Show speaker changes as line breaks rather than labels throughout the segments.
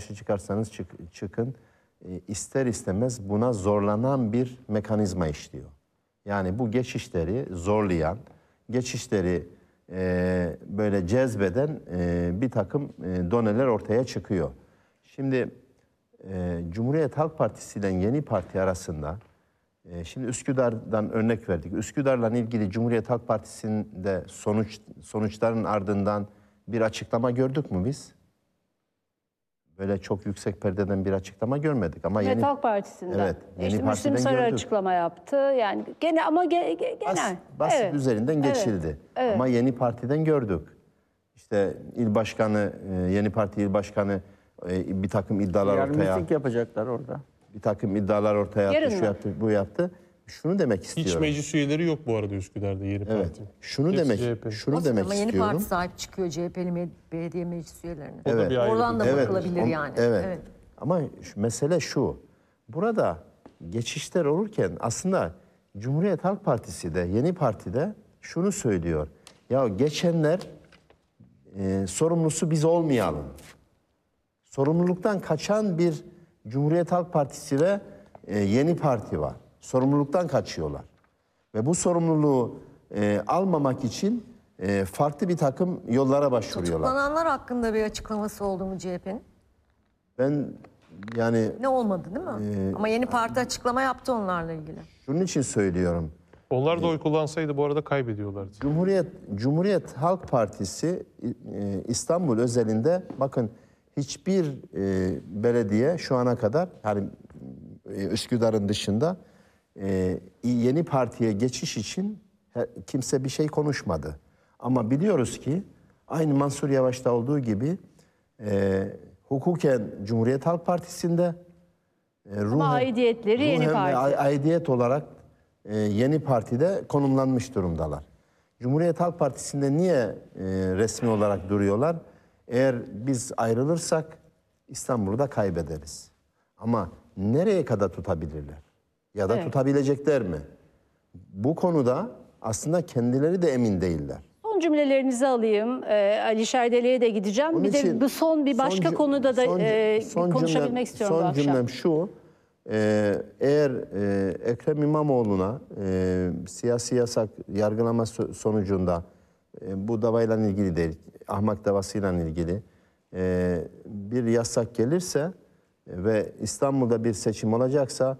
karşı çıkarsanız çıkın, ister istemez buna zorlanan bir mekanizma işliyor. Yani bu geçişleri zorlayan, geçişleri böyle cezbeden bir takım doneler ortaya çıkıyor. Şimdi Cumhuriyet Halk Partisi ile Yeni Parti arasında, şimdi Üsküdar'dan örnek verdik. Üsküdar'la ilgili Cumhuriyet Halk Partisi'nde sonuçların ardından bir açıklama gördük mü biz? Böyle çok yüksek perdeden bir açıklama görmedik ama
Cumhuriyet Halk Partisi'nden.
Evet, Yeni Parti'den
Müslüm Sarı
gördük.
açıklama yaptı. Yani gene ama genel.
Basit
Evet.
üzerinden geçildi.
Evet.
Ama Yeni Parti'den gördük. İşte il başkanı, Yeni Parti il başkanı bir takım iddialar ortaya.
Miting yapacaklar orada.
Bir takım iddialar ortaya attı, şu yaptı, bu yaptı. Şunu demek istiyorum.
Hiç meclis üyeleri yok bu arada Üsküdar'da Yeni Parti.
Evet. Şunu
Hepsi
demek,
CHP.
şunu demek
ama Yeni
istiyorum.
Parti sahip çıkıyor CHP'li belediye meclis üyelerine.
O da bir ayrı
Oradan da
bir-
bakılabilir yani.
Evet. Ama mesele şu. Burada geçişler olurken aslında Cumhuriyet Halk Partisi de Yeni Parti'de şunu söylüyor. Ya geçenler sorumlusu biz olmayalım. Sorumluluktan kaçan bir Cumhuriyet Halk Partisi ve Yeni Parti var. Sorumluluktan kaçıyorlar. Ve bu sorumluluğu almamak için farklı bir takım yollara başvuruyorlar.
Tutuklananlar hakkında bir açıklaması oldu mu CHP'nin?
Ben yani
Ne olmadı değil mi? Ama Yeni Parti açıklama yaptı onlarla ilgili.
şunun için söylüyorum.
Onlar da oy kullansaydı bu arada kaybediyorlardı.
Cumhuriyet Halk Partisi İstanbul özelinde bakın hiçbir belediye şu ana kadar yani Üsküdar'ın dışında Yeni Parti'ye geçiş için kimse bir şey konuşmadı. Ama biliyoruz ki aynı Mansur Yavaş'ta olduğu gibi hukuken Cumhuriyet Halk Partisi'nde
Ama aidiyetleri Yeni Parti.
aidiyet olarak Yeni Parti'de konumlanmış durumdalar. Cumhuriyet Halk Partisi'nde niye resmi olarak duruyorlar? Eğer biz ayrılırsak İstanbul'u da kaybederiz. Ama nereye kadar tutabilirler? Ya da tutabilecekler mi? Bu konuda aslında kendileri de emin değiller.
Son cümlelerinizi alayım. Ali Şerdeli'ye de gideceğim.
Onun
Bir de
için
bu son bir başka konuda da konuşabilmek istiyorum bu
Son
akşam.
cümlem şu. Eğer Ekrem İmamoğlu'na siyasi yasak yargılama sonucunda bu davayla ilgili değil, ahmak davasıyla ilgili bir yasak gelirse ve İstanbul'da bir seçim olacaksa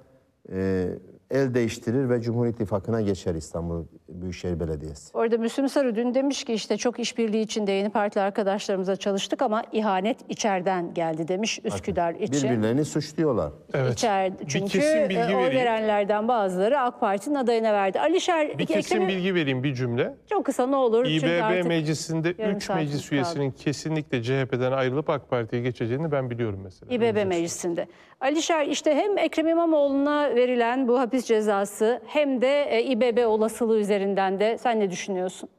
el değiştirir ve Cumhur İttifakı'na geçer İstanbul Büyükşehir Belediyesi.
Orada Müslüm Sarı dün demiş ki işte çok işbirliği içinde Yeni Partili arkadaşlarımıza çalıştık ama ihanet içeriden geldi demiş Üsküdar için.
Birbirlerini suçluyorlar.
Evet.
Çünkü
kesin bilgi
oy
vereyim.
verenlerden bazıları AK Parti'nin adayına verdi.
Bir kesin bilgi vereyim bir cümle.
Çok kısa ne olur. Çünkü
İBB
artık
meclisinde
yarım
3
saatimiz
meclis
kaldı.
üyesinin kesinlikle CHP'den ayrılıp AK Parti'ye geçeceğini ben biliyorum mesela.
İBB meclisinde. Alişer işte hem Ekrem İmamoğlu'na verilen bu hapis cezası hem de İBB olasılığı üzerinden de sen ne düşünüyorsun?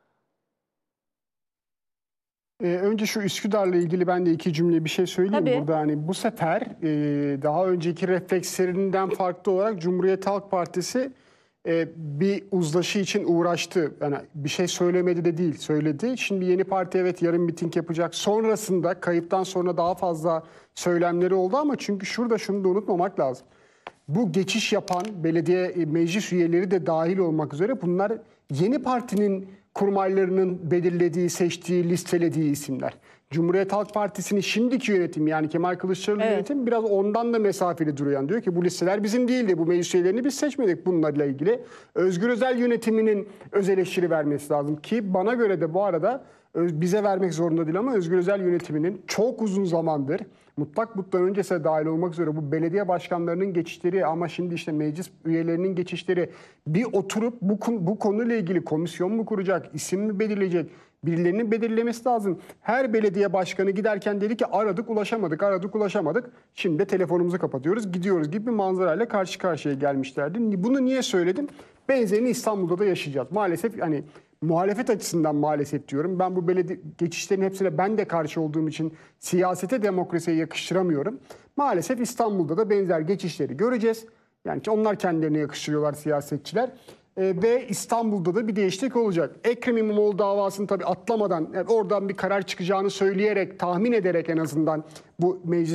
Önce şu Üsküdar'la ilgili ben de iki cümle bir şey söyleyeyim.
Tabii.
Burada. Hani bu sefer daha önceki reflekslerinden farklı olarak Cumhuriyet Halk Partisi bir uzlaşı için uğraştı. Yani bir şey söylemedi de değil, söyledi. Şimdi Yeni Parti evet yarın miting yapacak. Sonrasında kayıptan sonra daha fazla söylemleri oldu ama çünkü şurada şunu da unutmamak lazım. Bu geçiş yapan belediye meclis üyeleri de dahil olmak üzere bunlar Yeni Parti'nin kurmaylarının belirlediği, seçtiği, listelediği isimler. Cumhuriyet Halk Partisi'nin şimdiki yönetimi yani Kemal Kılıçdaroğlu yönetimi biraz ondan da mesafeli duruyor. Yani diyor ki bu listeler bizim değildi, bu meclis üyelerini biz seçmedik bunlarla ilgili. Özgür Özel yönetiminin öz eleştiri vermesi lazım ki bana göre de bu arada bize vermek zorunda değil ama Özgür Özel yönetiminin çok uzun zamandır mutlak muttan öncesine dahil olmak üzere bu belediye başkanlarının geçişleri ama şimdi işte meclis üyelerinin geçişleri bir oturup bu konuyla ilgili komisyon mu kuracak, isim mi belirleyecek, birilerinin belirlemesi lazım. Her belediye başkanı giderken dedi ki aradık ulaşamadık. Şimdi de telefonumuzu kapatıyoruz gidiyoruz gibi bir manzarayla karşı karşıya gelmişlerdi. Bunu niye söyledim? Benzerini İstanbul'da da yaşayacağız. Maalesef hani muhalefet açısından maalesef diyorum. Ben bu belediye geçişlerin hepsine ben de karşı olduğum için siyasete demokrasiye yakıştıramıyorum. Maalesef İstanbul'da da benzer geçişleri göreceğiz. Yani onlar kendilerine yakıştırıyorlar siyasetçiler. Ve İstanbul'da da bir değişiklik olacak. Ekrem İmamoğlu davasını tabii atlamadan oradan bir karar çıkacağını söyleyerek, tahmin ederek en azından bu meclis